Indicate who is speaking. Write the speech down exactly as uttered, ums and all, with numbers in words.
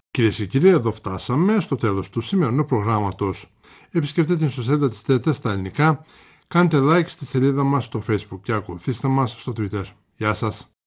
Speaker 1: Κυρίες και κύριοι, εδώ φτάσαμε στο τέλος του σημερινού προγράμματος. Επισκεφτείτε την ιστοσελίδα της ΤΕΤ στα ελληνικά, κάντε like στη σελίδα μας στο Facebook και ακολουθήστε μας στο Twitter. Γεια σας!